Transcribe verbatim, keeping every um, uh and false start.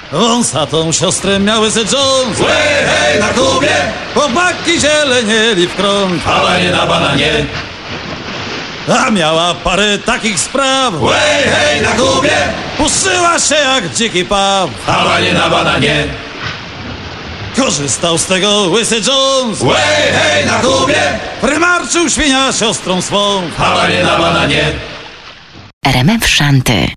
Wąsatą siostrę miał Łysy Jones. Łej, hej, na Kubie, Chłopaki zielenieli w krąg. hałanie na bananie. A miała parę takich spraw. Łej, hej, na Kubie, Puszyła się jak dziki paw. hałanie na bananie. Korzystał z tego Łysy Jones. Łej, hej, na Kubie, Prymarczył świnia siostrą swą. hałanie na bananie. R M F Szanty.